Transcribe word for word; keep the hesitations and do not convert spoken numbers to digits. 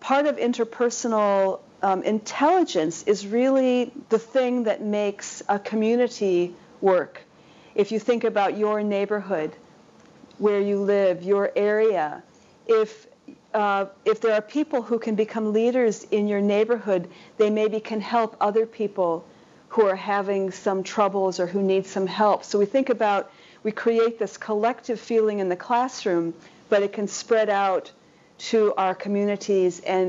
part of interpersonal um, intelligence is really the thing that makes a community work. If you think about your neighborhood, where you live, your area, if uh, if there are people who can become leaders in your neighborhood, they maybe can help other people who are having some troubles or who need some help. So we think about, we create this collective feeling in the classroom, but it can spread out to our communities and